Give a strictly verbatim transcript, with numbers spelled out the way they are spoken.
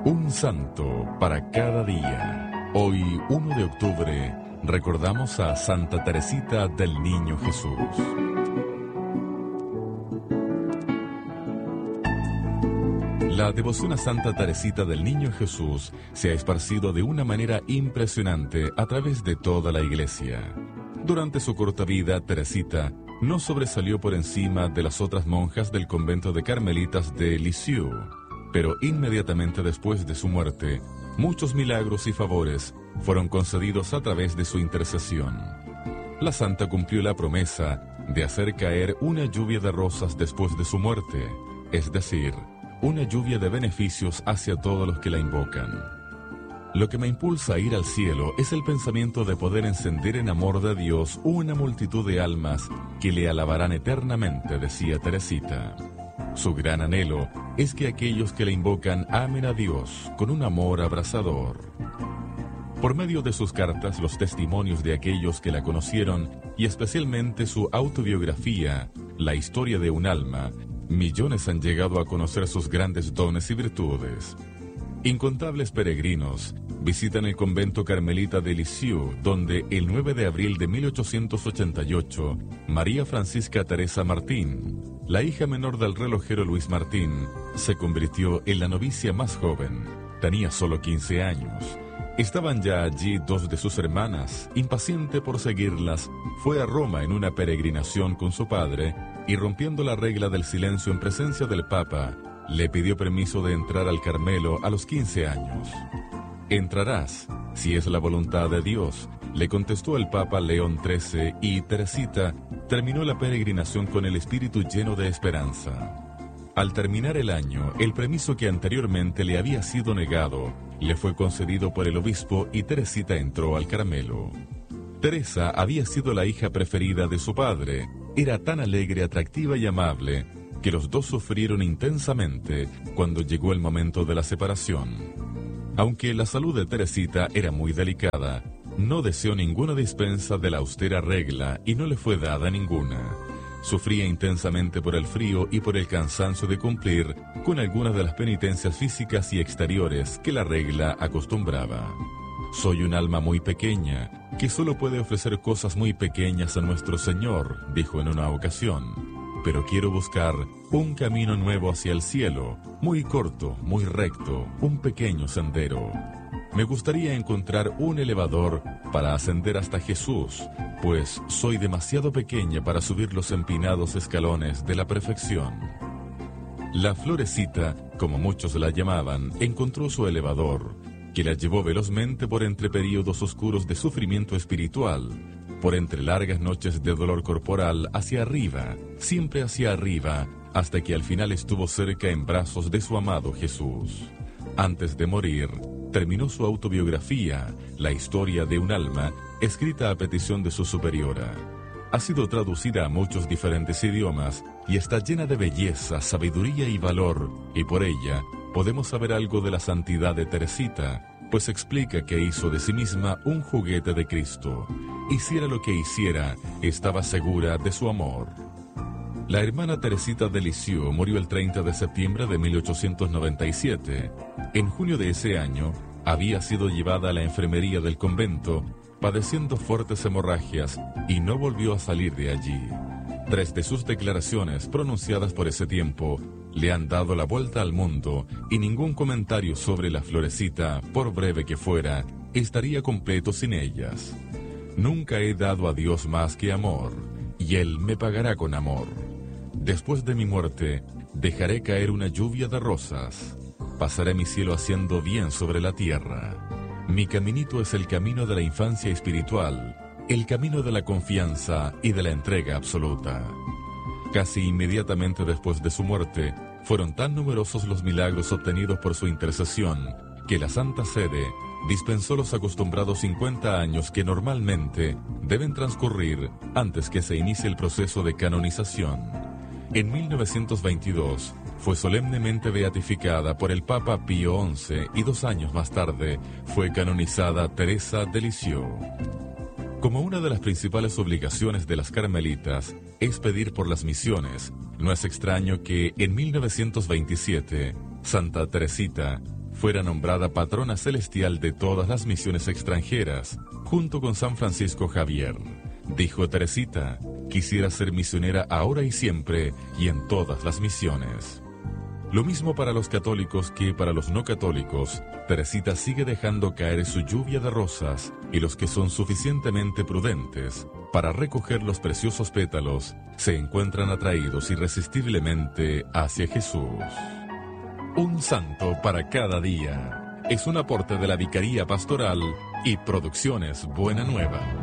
Un santo para cada día. Hoy, uno de octubre, recordamos a Santa Teresita del Niño Jesús. La devoción a Santa Teresita del Niño Jesús se ha esparcido de una manera impresionante a través de toda la Iglesia. Durante su corta vida, Teresita no sobresalió por encima de las otras monjas del convento de Carmelitas de Lisieux, pero inmediatamente después de su muerte, muchos milagros y favores fueron concedidos a través de su intercesión. La santa cumplió la promesa de hacer caer una lluvia de rosas después de su muerte, es decir, una lluvia de beneficios hacia todos los que la invocan. Lo que me impulsa a ir al cielo es el pensamiento de poder encender en amor de Dios una multitud de almas que le alabarán eternamente, decía Teresita. Su gran anhelo es que aquellos que la invocan amen a Dios con un amor abrasador. Por medio de sus cartas, los testimonios de aquellos que la conocieron y especialmente su autobiografía, La historia de un alma, millones han llegado a conocer sus grandes dones y virtudes. Incontables peregrinos visitan el convento carmelita de Lisieux, donde el nueve de abril de mil ochocientos ochenta y ocho, María Francisca Teresa Martín, la hija menor del relojero Luis Martín, se convirtió en la novicia más joven. Tenía solo quince años. Estaban ya allí dos de sus hermanas. Impaciente por seguirlas, fue a Roma en una peregrinación con su padre y, rompiendo la regla del silencio en presencia del Papa, le pidió permiso de entrar al Carmelo a los quince años. «Entrarás, si es la voluntad de Dios», le contestó el Papa León trece, y Teresita terminó la peregrinación con el espíritu lleno de esperanza. Al terminar el año, el permiso que anteriormente le había sido negado le fue concedido por el obispo y Teresita entró al Carmelo. Teresa había sido la hija preferida de su padre. Era tan alegre, atractiva y amable que los dos sufrieron intensamente cuando llegó el momento de la separación. Aunque la salud de Teresita era muy delicada, no deseó ninguna dispensa de la austera regla y no le fue dada ninguna. Sufría intensamente por el frío y por el cansancio de cumplir con algunas de las penitencias físicas y exteriores que la regla acostumbraba. «Soy un alma muy pequeña, que solo puede ofrecer cosas muy pequeñas a nuestro Señor», dijo en una ocasión. «Pero quiero buscar un camino nuevo hacia el cielo, muy corto, muy recto, un pequeño sendero. Me gustaría encontrar un elevador para ascender hasta Jesús, pues soy demasiado pequeña para subir los empinados escalones de la perfección». La Florecita, como muchos la llamaban, encontró su elevador, que la llevó velozmente por entre períodos oscuros de sufrimiento espiritual, por entre largas noches de dolor corporal, hacia arriba, siempre hacia arriba, hasta que al final estuvo cerca en brazos de su amado Jesús. Antes de morir, terminó su autobiografía, La historia de un alma, escrita a petición de su superiora. Ha sido traducida a muchos diferentes idiomas y está llena de belleza, sabiduría y valor, y por ella podemos saber algo de la santidad de Teresita, pues explica que hizo de sí misma un juguete de Cristo. Hiciera lo que hiciera, estaba segura de su amor. La hermana Teresita de Lisieux murió el treinta de septiembre de mil ochocientos noventa y siete. En junio de ese año, había sido llevada a la enfermería del convento, padeciendo fuertes hemorragias, y no volvió a salir de allí. Tres de sus declaraciones, pronunciadas por ese tiempo, le han dado la vuelta al mundo, y ningún comentario sobre la Florecita, por breve que fuera, estaría completo sin ellas. «Nunca he dado a Dios más que amor, y Él me pagará con amor. Después de mi muerte, dejaré caer una lluvia de rosas. Pasaré mi cielo haciendo bien sobre la tierra. Mi caminito es el camino de la infancia espiritual, el camino de la confianza y de la entrega absoluta». Casi inmediatamente después de su muerte, fueron tan numerosos los milagros obtenidos por su intercesión, que la Santa Sede dispensó los acostumbrados cincuenta años que normalmente deben transcurrir antes que se inicie el proceso de canonización. En mil novecientos veintidós fue solemnemente beatificada por el Papa Pío once y dos años más tarde fue canonizada Teresa de Lisieux. Como una de las principales obligaciones de las carmelitas es pedir por las misiones, no es extraño que en mil novecientos veintisiete Santa Teresita fuera nombrada patrona celestial de todas las misiones extranjeras, junto con San Francisco Javier. Dijo Teresita: quisiera ser misionera ahora y siempre y en todas las misiones. Lo mismo para los católicos que para los no católicos, Teresita sigue dejando caer su lluvia de rosas, y los que son suficientemente prudentes para recoger los preciosos pétalos se encuentran atraídos irresistiblemente hacia Jesús. Un santo para cada día es un aporte de la Vicaría Pastoral y Producciones Buena Nueva.